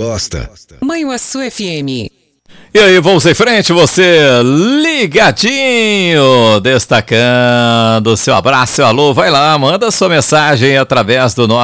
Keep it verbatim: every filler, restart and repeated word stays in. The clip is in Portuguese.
gosta. Manhuaçu F M. E aí, vamos em frente, você ligadinho, destacando seu abraço, seu alô, vai lá, manda sua mensagem através do nosso